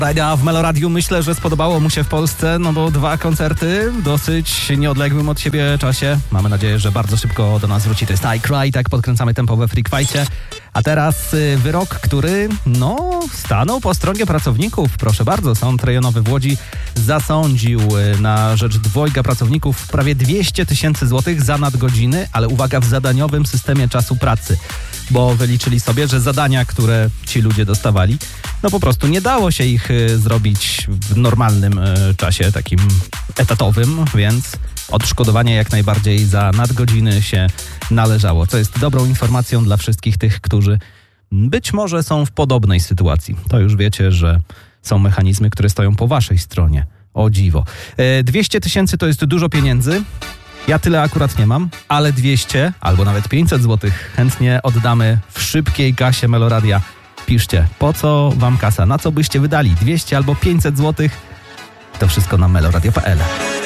Radia w Meloradiu myślę, że spodobało mu się w Polsce, no bo 2 koncerty w dosyć nieodległym od siebie czasie. Mamy nadzieję, że bardzo szybko do nas wróci. To jest I Cry, tak podkręcamy tempo we Freak Fightie. A teraz wyrok, który stanął po stronie pracowników. Proszę bardzo, Sąd Rejonowy w Łodzi zasądził na rzecz 2 pracowników prawie 200 000 złotych za nadgodziny, ale uwaga, w zadaniowym systemie czasu pracy. Bo wyliczyli sobie, że zadania, które ci ludzie dostawali, po prostu nie dało się ich zrobić w normalnym czasie, takim etatowym, więc odszkodowanie jak najbardziej za nadgodziny się należało. Co jest dobrą informacją dla wszystkich tych, którzy być może są w podobnej sytuacji. To już wiecie, że są mechanizmy, które stoją po waszej stronie. O dziwo. 200 000 to jest dużo pieniędzy. Ja tyle akurat nie mam, ale 200 albo nawet 500 zł chętnie oddamy w szybkiej kasie Meloradia. Piszcie, po co wam kasa, na co byście wydali 200 albo 500 zł? To wszystko na meloradio.pl.